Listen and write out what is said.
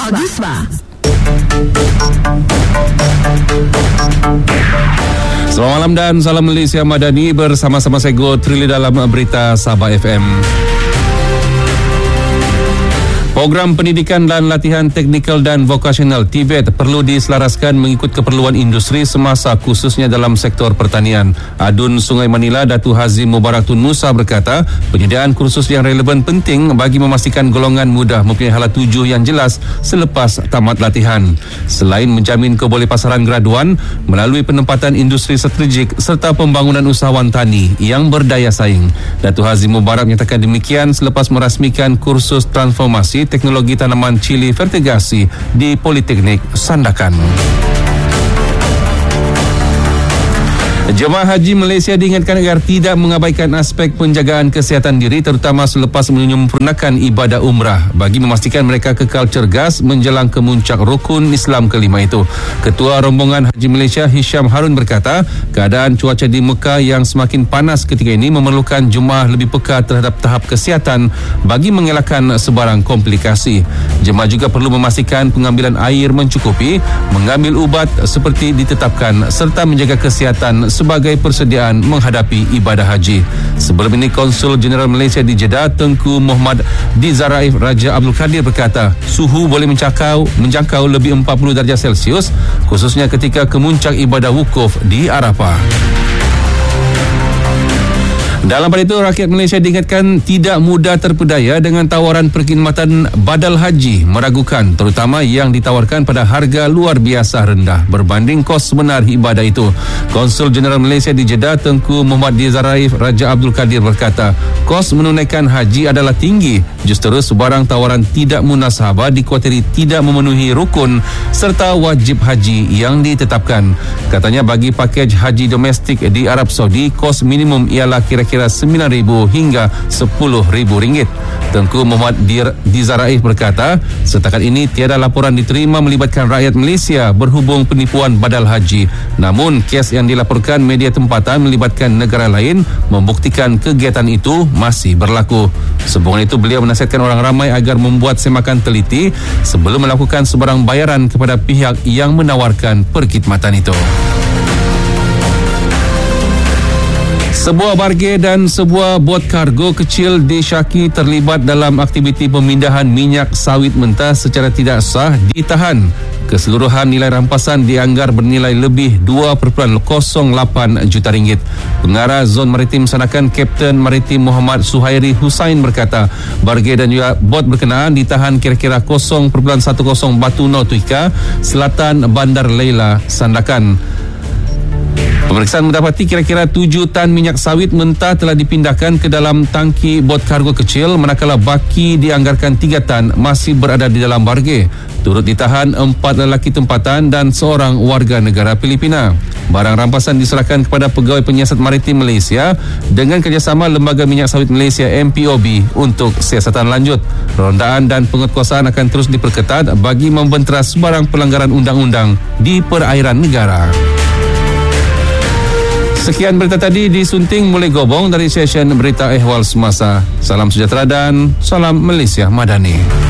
Audiusma. Selamat malam dan salam Malaysia Madani, bersama-sama saya Go Trili dalam berita Sabah FM. Program pendidikan dan latihan teknikal dan vokasional TVET perlu diselaraskan mengikut keperluan industri semasa, khususnya dalam sektor pertanian. Adun Sungai Manila Datuk Haji Mubarak Tun Musa berkata, penyediaan kursus yang relevan penting bagi memastikan golongan mudah mempunyai hala tuju yang jelas selepas tamat latihan. Selain menjamin kebolehpasaran graduan melalui penempatan industri strategik serta pembangunan usahawan tani yang berdaya saing. Datuk Haji Mubarak menyatakan demikian selepas merasmikan kursus transformasi teknologi tanaman cili fertigasi di Politeknik Sandakan. Jemaah Haji Malaysia diingatkan agar tidak mengabaikan aspek penjagaan kesihatan diri, terutama selepas menyempurnakan ibadah umrah, bagi memastikan mereka kekal cergas menjelang kemuncak rukun Islam kelima itu. Ketua Rombongan Haji Malaysia Hisham Harun berkata, keadaan cuaca di Mekah yang semakin panas ketika ini memerlukan jemaah lebih peka terhadap tahap kesihatan bagi mengelakkan sebarang komplikasi. Jemaah juga perlu memastikan pengambilan air mencukupi, mengambil ubat seperti ditetapkan serta menjaga kesihatan sebagai persediaan menghadapi ibadah haji. Sebelum ini, Konsul Jeneral Malaysia di Jeddah Tengku Muhammad Dizaraif Raja Abdul Kadir berkata, suhu boleh menjangkau lebih 40 darjah Celsius, khususnya ketika kemuncak ibadah wukuf di Arafah. Dalam pada itu, rakyat Malaysia diingatkan tidak mudah terpedaya dengan tawaran perkhidmatan badal haji meragukan, terutama yang ditawarkan pada harga luar biasa rendah berbanding kos sebenar ibadah itu. Konsul Jeneral Malaysia di Jeddah Tengku Muhammad Dizaraif Raja Abdul Kadir berkata, kos menunaikan haji adalah tinggi, justru sebarang tawaran tidak munasabah dikuatiri tidak memenuhi rukun serta wajib haji yang ditetapkan. Katanya bagi pakej haji domestik di Arab Saudi, kos minimum ialah kira-kira RM9,000 hingga RM10,000. Tengku Muhammad Dizaraif berkata, setakat ini tiada laporan diterima melibatkan rakyat Malaysia berhubung penipuan badal haji. Namun, kes yang dilaporkan media tempatan melibatkan negara lain membuktikan kegiatan itu masih berlaku. Sehubungan itu, beliau menasihatkan orang ramai agar membuat semakan teliti sebelum melakukan sebarang bayaran kepada pihak yang menawarkan perkhidmatan itu. Sebuah barge dan sebuah bot kargo kecil disyaki terlibat dalam aktiviti pemindahan minyak sawit mentah secara tidak sah ditahan. Keseluruhan nilai rampasan dianggar bernilai lebih 2.08 juta ringgit. Pengarah Zon Maritim Sandakan Kapten Maritim Muhammad Suhairi Husain berkata, barge dan juga bot berkenaan ditahan kira-kira 0.10 Batu Nautika, selatan Bandar Leila, Sandakan. Pemeriksaan mendapati kira-kira 7 tan minyak sawit mentah telah dipindahkan ke dalam tangki bot kargo kecil, manakala baki dianggarkan 3 tan masih berada di dalam barge. Turut ditahan 4 lelaki tempatan dan seorang warga negara Filipina. Barang rampasan diserahkan kepada Pegawai Penyiasat Maritim Malaysia dengan kerjasama Lembaga Minyak Sawit Malaysia MPOB untuk siasatan lanjut. Rondaan dan penguatkuasaan akan terus diperketat bagi membentera sebarang pelanggaran undang-undang di perairan negara. Sekian berita tadi disunting mulai Gobong dari session Berita Ehwal Semasa. Salam sejahtera dan salam Malaysia Madani.